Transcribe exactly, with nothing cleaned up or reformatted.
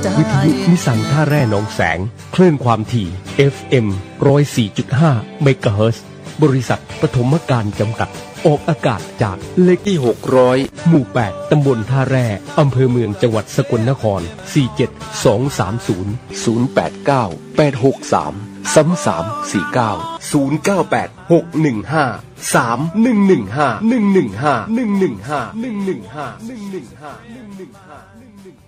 วิทยุนิสังท่าแร่หนองแสงคลื่นความถี่ เอฟ เอ็ม หนึ่งร้อยสี่จุดห้า เมกะเฮิรตซ์บริษัทปฐมการจำกัดออกอากาศจากเลขที่หกร้อยหมู่แปดตำบลท่าแร่อำเภอเมืองจังหวัดสกลนครสี่ เจ็ด สอง สาม ศูนย์ ศูนย์ แปด เก้า แปด หก สาม สาม สาม สี่ เก้า ศูนย์ เก้า แปด หก หนึ่ง ห้า สาม หนึ่ง หนึ่ง ห้า หนึ่ง หนึ่ง ห้า หนึ่ง หนึ่ง ห้า หนึ่ง หนึ่ง ห้า หนึ่ง หนึ่ง ห้า หนึ่ง หนึ่ง ห้า